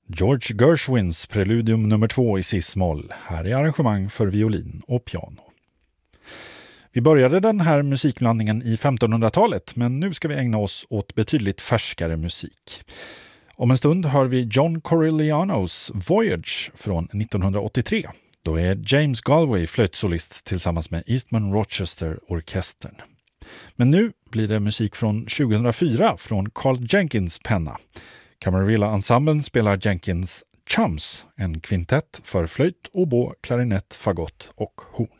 George Gershwins preludium nummer 2 i cis-moll. Här är arrangemang för violin och piano. Vi började den här musikblandningen i 1500-talet, men nu ska vi ägna oss åt betydligt färskare musik. Om en stund hör vi John Coriglianos Voyage från 1983. Då är James Galway flöjtsolist tillsammans med Eastman Rochester Orkestern. Men nu blir det musik från 2004 från Carl Jenkins penna. Camarilla-ensemblen spelar Jenkins Chums, en kvintett för flöjt, oboe, klarinett, fagott och horn.